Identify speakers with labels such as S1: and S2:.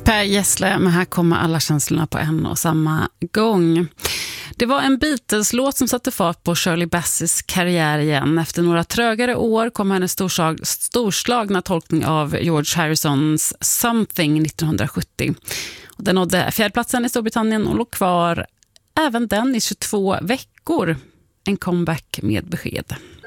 S1: Per Gessle, men här kommer alla känslorna på en och samma gång. Det var en Beatles-låt som satte fart på Shirley Bassey's karriär igen. Efter några trögare år kom hennes storslagna tolkning av George Harrisons Something 1970. Den nådde fjärdeplatsen i Storbritannien och låg kvar även den i 22 veckor. En comeback med besked.